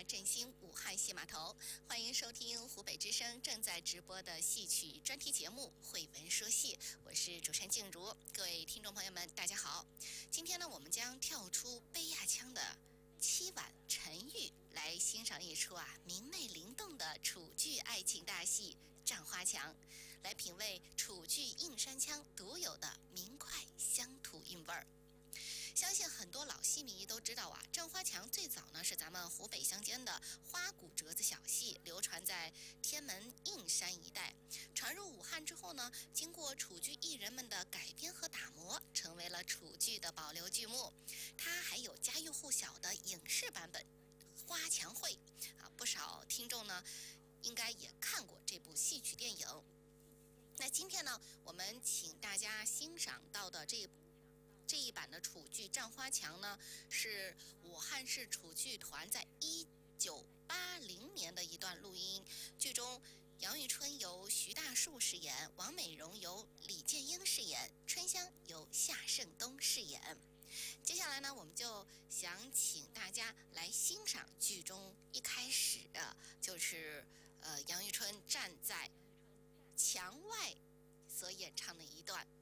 大振兴武汉戏码头，欢迎收听湖北之声正在直播的戏曲专题节目《慧文说戏》，我是主持人静茹。各位听众朋友们，大家好。今天呢，我们将跳出杯压腔的凄婉沉郁，来欣赏一出明媚灵动的楚剧爱情大戏《战花墙》，来品味楚剧映山腔独有的明快乡土韵味儿。相信很多老戏迷都知道战花墙最早呢是咱们湖北乡间的花鼓折子小戏，流传在天门映山一带，传入武汉之后呢，经过楚剧艺人们的改编和打磨，成为了楚剧的保留剧目。它还有家喻户晓的影视版本《花墙会》不少听众呢应该也看过这部戏曲电影。那今天呢，我们请大家欣赏到的这一版的楚剧《战花墙》呢，是武汉市楚剧团在1980年的一段录音。剧中杨玉春由徐大树饰演，王美荣由李建英饰演，春香由夏胜东饰演。接下来呢，我们就想请大家来欣赏剧中一开始就是杨玉春站在墙外所演唱的一段